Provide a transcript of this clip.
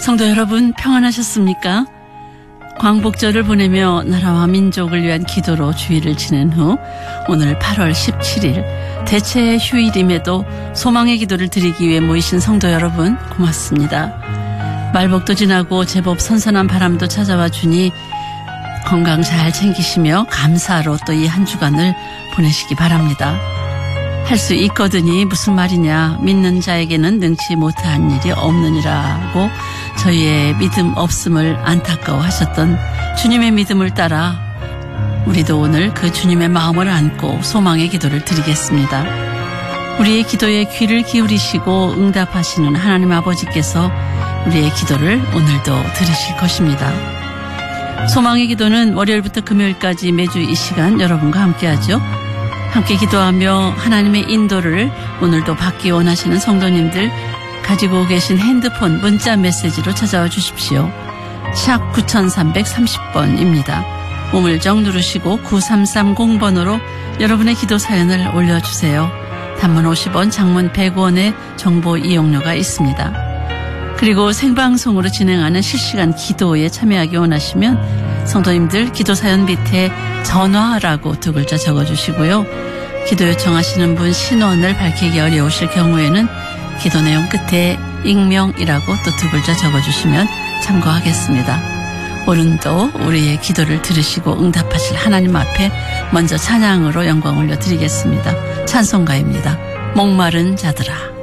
성도 여러분 평안하셨습니까? 광복절을 보내며 나라와 민족을 위한 기도로 주일을 지낸 후 오늘 8월 17일 대체 휴일임에도 소망의 기도를 드리기 위해 모이신 성도 여러분 고맙습니다. 말복도 지나고 제법 선선한 바람도 찾아와 주니 건강 잘 챙기시며 감사로 또 이 한 주간을 보내시기 바랍니다. 할 수 있거든이 무슨 말이냐, 믿는 자에게는 능치 못한 일이 없느니라고 저희의 믿음 없음을 안타까워하셨던 주님의 믿음을 따라 우리도 오늘 그 주님의 마음을 안고 소망의 기도를 드리겠습니다. 우리의 기도에 귀를 기울이시고 응답하시는 하나님 아버지께서 우리의 기도를 오늘도 들으실 것입니다. 소망의 기도는 월요일부터 금요일까지 매주 이 시간 여러분과 함께하죠. 함께 기도하며 하나님의 인도를 오늘도 받기 원하시는 성도님들 가지고 계신 핸드폰 문자 메시지로 찾아와 주십시오. 샵 9330번입니다. 우물정 누르시고 9330번으로 여러분의 기도 사연을 올려주세요. 단문 50원, 장문 100원의 정보 이용료가 있습니다. 그리고 생방송으로 진행하는 실시간 기도에 참여하기 원하시면 성도님들 기도 사연 밑에 전화라고 두 글자 적어주시고요. 기도 요청하시는 분 신원을 밝히기 어려우실 경우에는 기도 내용 끝에 익명이라고 또 두 글자 적어주시면 참고하겠습니다. 오늘도 우리의 기도를 들으시고 응답하실 하나님 앞에 먼저 찬양으로 영광 올려드리겠습니다. 찬송가입니다. 목마른 자들아.